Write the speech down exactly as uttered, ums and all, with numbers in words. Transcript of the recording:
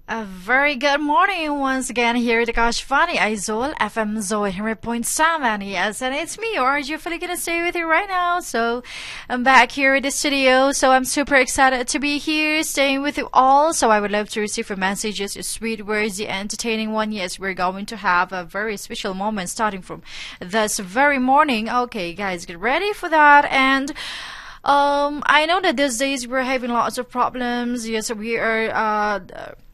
A very good morning once again here at Akashvani Aizol F M Zoe one hundred point seven. Yes, and it's me, Arju Philly, gonna stay with you right now. So I'm back here in the studio. So I'm super excited to be here, staying with you all. So I would love to receive your messages, your sweet words, the entertaining one. Yes, we're going to have a very special moment starting from this very morning. Okay, guys, get ready for that. And um, I know that these days we're having lots of problems. Yes, we are uh